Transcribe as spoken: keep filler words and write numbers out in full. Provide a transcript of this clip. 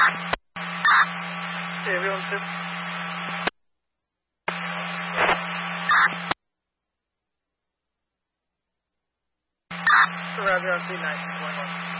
Hey, everyone, sit. Roger, on C nine, twenty-one.